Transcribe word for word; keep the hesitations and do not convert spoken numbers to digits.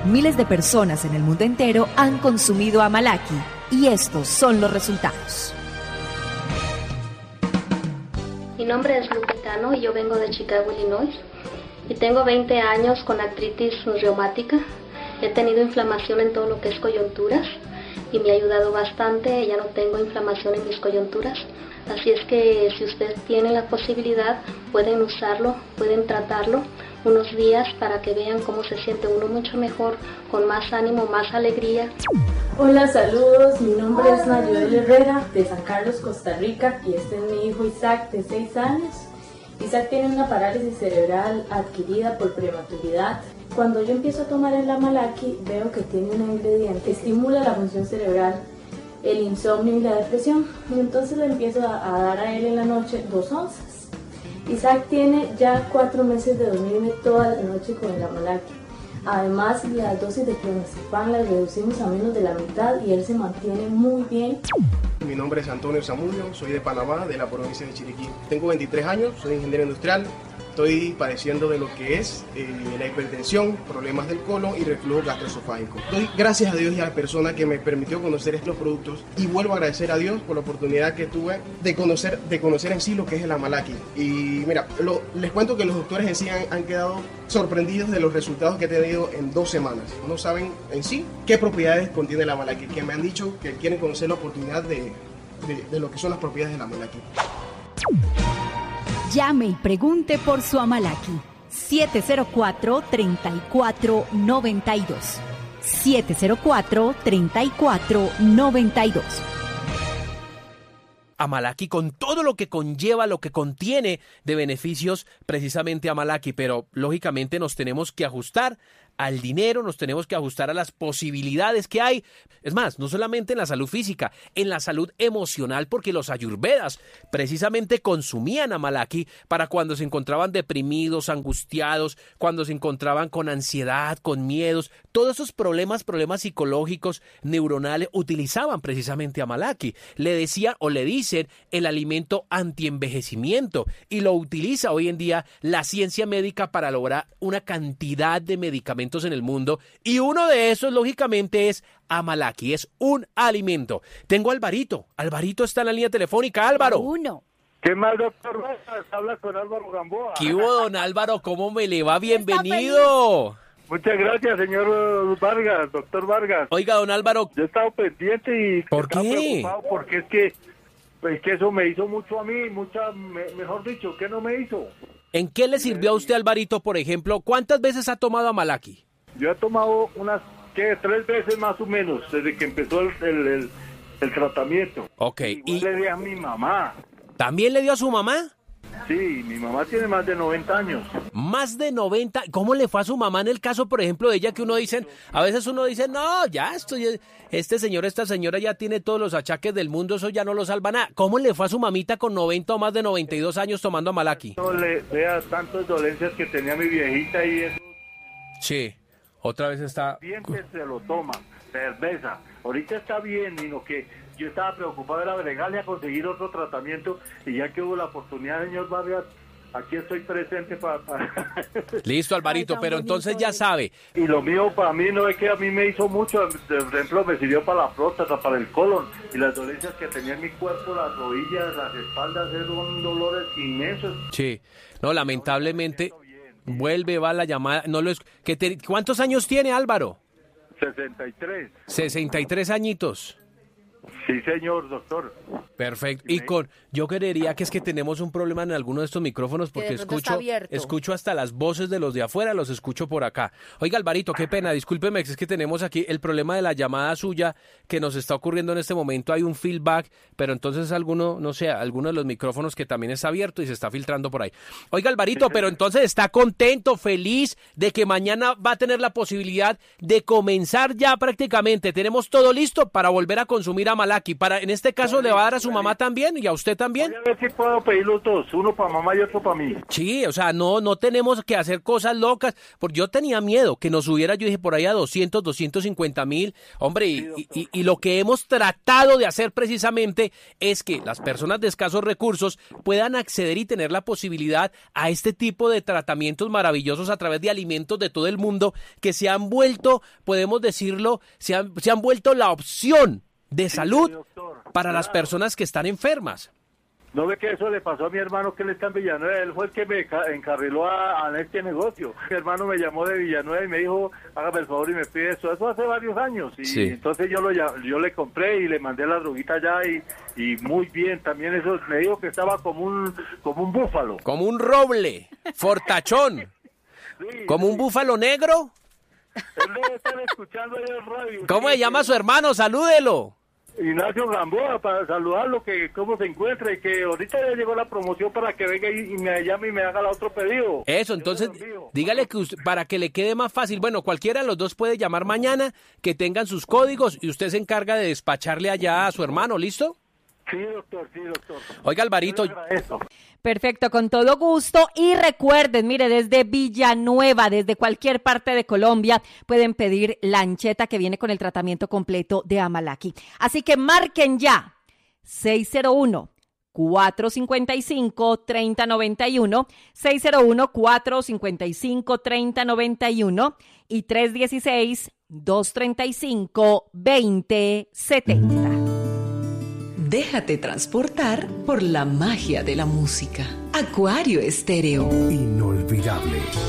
Miles de personas en el mundo entero han consumido Amalaki y estos son los resultados. Mi nombre es Lupitano y yo vengo de Chicago, Illinois. Y tengo veinte años con artritis reumática. He tenido inflamación en todo lo que es coyunturas y me ha ayudado bastante. Ya no tengo inflamación en mis coyunturas. Así es que si ustedes tienen la posibilidad, pueden usarlo, pueden tratarlo unos días para que vean cómo se siente uno mucho mejor, con más ánimo, más alegría. Hola, saludos, mi nombre es Nayuel Herrera de San Carlos, Costa Rica, y este es mi hijo Isaac de seis años. Isaac tiene una parálisis cerebral adquirida por prematuridad. Cuando yo empiezo a tomar el Amalaki, veo que tiene un ingrediente que estimula la función cerebral, el insomnio y la depresión, y entonces le empiezo a, a dar a él en la noche dos onzas. Isaac tiene ya cuatro meses de dormirme toda la noche con el Amalaki. Además, la dosis de clonazepam la reducimos a menos de la mitad y él se mantiene muy bien. Mi nombre es Antonio Zamudio, soy de Panamá, de la provincia de Chiriquí. Tengo veintitrés años, soy ingeniero industrial. Estoy padeciendo de lo que es eh, la hipertensión, problemas del colon y reflujo gastroesofágico. Doy gracias a Dios y a la persona que me permitió conocer estos productos y vuelvo a agradecer a Dios por la oportunidad que tuve de conocer, de conocer en sí lo que es el Amalaki. Y mira, lo, les cuento que los doctores en sí han, han quedado sorprendidos de los resultados que he tenido en dos semanas. No saben en sí qué propiedades contiene el Amalaki, que me han dicho que quieren conocer la oportunidad de, de, de lo que son las propiedades del Amalaki. Llame y pregunte por su Amalaki. siete cero cuatro, tres cuatro nueve dos. siete cero cuatro, tres cuatro nueve dos. Amalaki, con todo lo que conlleva, lo que contiene de beneficios precisamente Amalaki, pero lógicamente nos tenemos que ajustar al dinero, nos tenemos que ajustar a las posibilidades que hay. Es más, no solamente en la salud física, en la salud emocional, porque los ayurvedas precisamente consumían Amalaki para cuando se encontraban deprimidos, angustiados, cuando se encontraban con ansiedad, con miedos, todos esos problemas, problemas psicológicos, neuronales, utilizaban precisamente Amalaki. Le decían o le dicen el alimento antienvejecimiento y lo utiliza hoy en día la ciencia médica para lograr una cantidad de medicamentos en el mundo, y uno de esos lógicamente es Amalaki, es un alimento. Tengo a Alvarito, Alvarito está en la línea telefónica. Álvaro. Uno. ¿Qué más, doctor Vargas? Habla con Álvaro Gamboa. ¿Qué hubo, don Álvaro? ¿Cómo me le va? Bienvenido. Muchas gracias, señor Vargas, doctor Vargas. Oiga, don Álvaro. Yo he estado pendiente y ¿Por estaba qué? preocupado porque es que, pues, que eso me hizo mucho a mí, mucha, me, mejor dicho, ¿qué no me hizo? ¿En qué le sirvió a usted, Alvarito, por ejemplo? ¿Cuántas veces ha tomado Amalaki? Yo he tomado unas, ¿qué? Tres veces más o menos, desde que empezó el, el, el, el tratamiento. Ok. Igual ¿Y le di a mi mamá. también le dio a su mamá? Sí, mi mamá tiene más de noventa años. Más de noventa. ¿Cómo le fue a su mamá en el caso, por ejemplo, de ella, que uno dice, a veces uno dice, no, ya estoy, este señor, esta señora ya tiene todos los achaques del mundo, eso ya no lo salva nada? ¿Cómo le fue a su mamita con noventa o más de noventa y dos años tomando Amalaki? No le vea tantas dolencias que tenía mi viejita y eso. Sí, otra vez está... Dientes se lo toman, cerveza. Ahorita está bien, sino que yo estaba preocupado de agregarle a conseguir otro tratamiento, y ya que hubo la oportunidad, señor Vargas, aquí estoy presente para... para... Listo, Alvarito, Ay, pero entonces ya sabe. Y lo mío para mí no es que a mí me hizo mucho, por ejemplo, me sirvió para la próstata, para el colon, y las dolencias que tenía en mi cuerpo, las rodillas, las espaldas, eran dolores inmensos. Sí, no, lamentablemente, vuelve, va la llamada, no lo es... que te... ¿Cuántos años tiene, Álvaro? sesenta y tres. sesenta y tres añitos. Sí, señor, doctor. Perfecto. Y con, yo creería que es que tenemos un problema en alguno de estos micrófonos porque escucho, escucho hasta las voces de los de afuera, los escucho por acá. Oiga, Alvarito, qué pena, discúlpeme, es que tenemos aquí el problema de la llamada suya que nos está ocurriendo en este momento. Hay un feedback, pero entonces alguno, no sé, alguno de los micrófonos que también está abierto y se está filtrando por ahí. Oiga, Alvarito, pero entonces está contento, feliz de que mañana va a tener la posibilidad de comenzar ya prácticamente. Tenemos todo listo para volver a consumir a Amalaki. Para, en este caso, ¿le va a dar a su mamá también y a usted también? Voy a ver si puedo pedir los dos, uno para mamá y otro para mí. Sí, o sea, no, no tenemos que hacer cosas locas, porque yo tenía miedo que nos subiera, yo dije, por ahí a doscientos, doscientos cincuenta mil, hombre, y, y, y, y lo que hemos tratado de hacer precisamente es que las personas de escasos recursos puedan acceder y tener la posibilidad a este tipo de tratamientos maravillosos a través de alimentos de todo el mundo que se han vuelto, podemos decirlo, se han, se han vuelto la opción de salud para las personas que están enfermas. ¿No ve que eso le pasó a mi hermano que él está en Villanueva? Él fue el que me encarriló a, a este negocio. Mi hermano me llamó de Villanueva y me dijo, hágame el favor y me pide eso. Eso hace varios años. Y sí. Entonces yo lo yo le compré y le mandé la droguita allá y, y muy bien. También eso me dijo que estaba como un, como un búfalo. Como un roble, fortachón. Sí, como sí. Un búfalo negro. Él debe estar escuchando ahí el radio. ¿Cómo sí, se llama sí. su hermano? Salúdelo. Ignacio Gamboa, para saludarlo, que cómo se encuentra y que ahorita ya llegó la promoción para que venga y, y me llame y me haga el otro pedido. Eso, entonces, dígale que usted, para que le quede más fácil, bueno, cualquiera de los dos puede llamar mañana, que tengan sus códigos y usted se encarga de despacharle allá a su hermano, ¿listo? Sí, doctor, sí, doctor. Oiga, Alvarito. Perfecto, con todo gusto. Y recuerden, mire, desde Villanueva, desde cualquier parte de Colombia, pueden pedir la ancheta que viene con el tratamiento completo de Amalaki. Así que marquen ya seis cero uno, cuatro cinco cinco, tres cero nueve uno, seis cero uno, cuatro cinco cinco, tres cero nueve uno y tres uno seis, dos tres cinco, dos cero siete cero. Déjate transportar por la magia de la música. Acuario Estéreo. Inolvidable.